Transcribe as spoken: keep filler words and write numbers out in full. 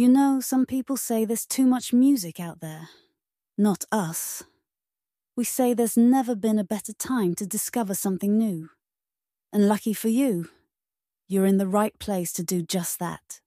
You know, some people say there's too much music out there. Not us. We say there's never been a better time to discover something new. And lucky for you, you're in the right place to do just that.